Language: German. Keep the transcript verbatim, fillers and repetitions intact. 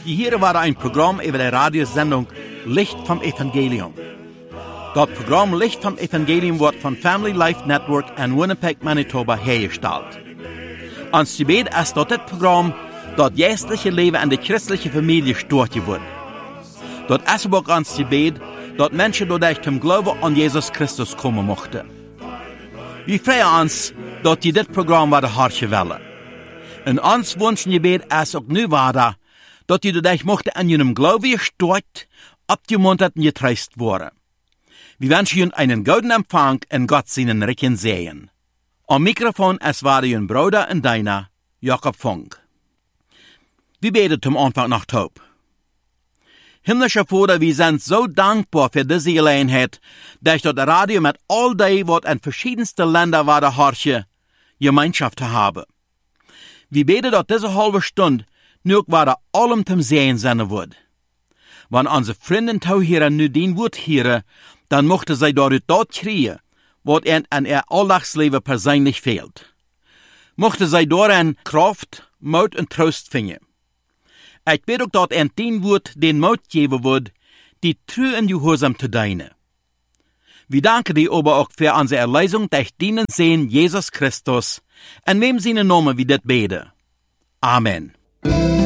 Hier war ein Programm über die Radiosendung Licht vom Evangelium. Das Programm Licht vom Evangelium wird von Family Life Network in Winnipeg, Manitoba hergestellt. Ons gebed ist dat dit Programm das geestliche Leben in der christlichen Familie steuert wird. Das ist auch ons gebed, dass Menschen dadurch zum Glauben an Jesus Christus kommen mochten. Wir freuen uns, dass die dit Programm werden hartje willen. Und ons wünschen gebed ist auch nu weiter, dass die dadurch mochten an ihrem Glauben gesteuert, abgemuntert und getröstet worden. Wir wünschen Ihnen einen guten Empfang und Gott seinen Recken sehen. Am Mikrofon es war Ihr Bruder und deiner, Jakob Funk. Wir beten zum Anfang nach Taub. Himmlischer Vater, wir sind so dankbar für diese Gelegenheit, dass das Radio mit all dem, was in verschiedensten Ländern war, der Harche, Gemeinschaft haben. Wir beten, dass diese halbe Stunde nur war allem zum Sehen sein wird. Wenn unsere Freunde hier nu den Wort hören, dann mochte sie dort dort kriegen, was ihnen an ihr Alltagsleben persönlich fehlt. Mochte sie darin Kraft, Mut und Trost finden. Ich bete auch, dass ihnen den Wort den Mut geben wird, die treu und gehorsam zu dienen. Wir danken dir aber auch für unsere Erlösung durch den Sehen Jesus Christus, in wem seine Namen wir das beten. Amen.